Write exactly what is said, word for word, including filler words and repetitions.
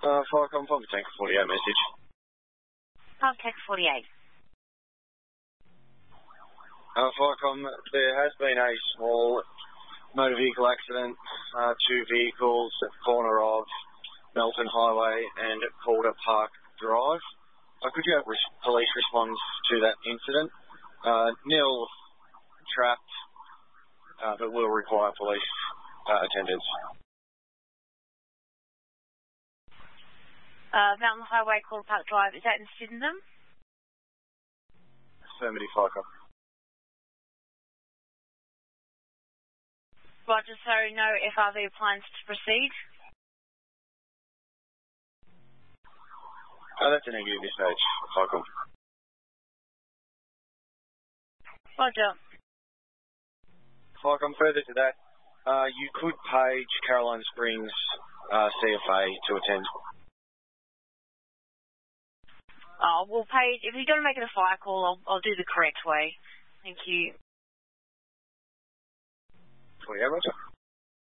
Uh, Firecom, Pump Tank forty-eight message. Pump Tank forty-eight. Uh, Firecom, there has been a small motor vehicle accident. Uh, two vehicles at the corner of Melton Highway and Calder Park Drive. Uh, could you have res- police respond to that incident? Uh, nil trapped, uh, but will require police uh, attendance. Uh, Mountain Highway, Calder Park Drive, is that in Sydenham? Affirmative, Firecom. Roger, so no F R V plans to proceed? Uh, that's a negative at this stage, Firecom. Roger. Firecom, further to that, uh, you could page Caroline Springs uh, C F A to attend. Oh, we'll page, if you're going to make it a fire call, I'll, I'll do the correct way. Thank you. Oh, yeah, Roger.